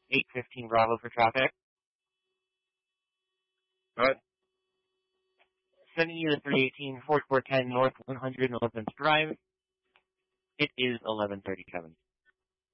815 Bravo for traffic. What? Sending you the 318 4410 North 100 Elephant Drive. It is 11:37.